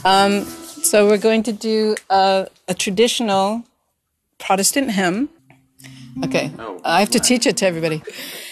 So we're going to do a traditional Protestant hymn. Okay, I have to teach it to everybody.